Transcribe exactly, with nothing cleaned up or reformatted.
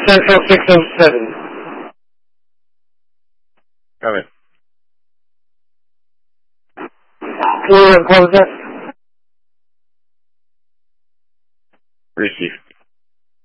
Central six oh seven. Come in. Can you close that? Receive.